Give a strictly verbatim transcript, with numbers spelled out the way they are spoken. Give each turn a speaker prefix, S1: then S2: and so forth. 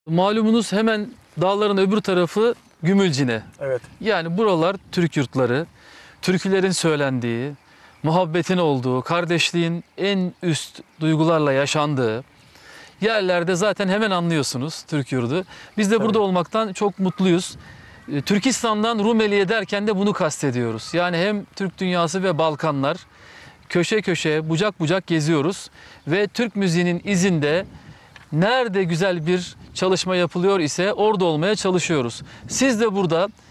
S1: Malumunuz hemen dağların öbür tarafı Gümülcine.
S2: Evet.
S1: Yani buralar Türk yurtları, türkülerin söylendiği, muhabbetin olduğu, kardeşliğin en üst duygularla yaşandığı yerlerde zaten hemen anlıyorsunuz Türk yurdu. Biz de
S2: Tabii.
S1: burada olmaktan çok mutluyuz. E, Türkistan'dan Rumeli'ye derken de bunu kastediyoruz. Yani hem Türk dünyası ve Balkanlar köşe köşe, bucak bucak geziyoruz ve Türk müziğinin izinde nerede güzel bir çalışma yapılıyor ise orada olmaya çalışıyoruz. Siz de burada